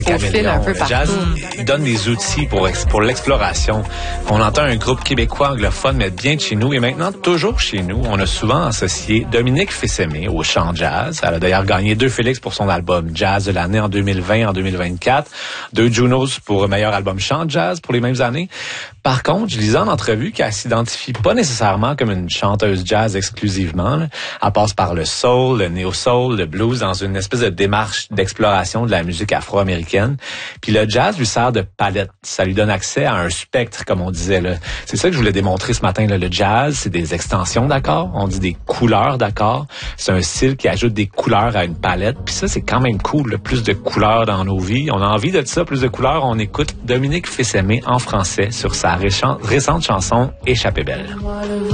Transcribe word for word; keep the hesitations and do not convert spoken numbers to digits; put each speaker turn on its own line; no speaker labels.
au fil un peu
le
partout.
jazz, il donne des outils pour, pour l'exploration. On entend un groupe québécois anglophone, mais bien de chez nous, et maintenant toujours chez nous. On a souvent associé Dominique Fils-Aimé au chant jazz. Elle a d'ailleurs gagné deux Félix pour son album Jazz de l'année en deux mille vingt, en deux mille vingt-quatre, deux Junos pour meilleur album chant jazz pour les mêmes années. Par contre, je lisais en entrevue qu'elle s'identifie pas nécessairement comme une chanteuse jazz exclusivement, là. Elle passe par le soul, le néo-soul, le blues dans une espèce de démarche d'exploration de la musique afro-américaine. Puis le jazz lui sert de palette. Ça lui donne accès à un spectre, comme on disait, là. C'est ça que je voulais démontrer ce matin, là. Le jazz, c'est des extensions d'accords. On dit des couleurs d'accords. C'est un style qui ajoute des couleurs à une palette. Puis ça, c'est quand même cool, là. Plus de couleurs dans nos vies. On a envie de ça, plus de couleurs. On écoute Dominique Fils-Aimé en français sur sa récente chanson Échappée belle.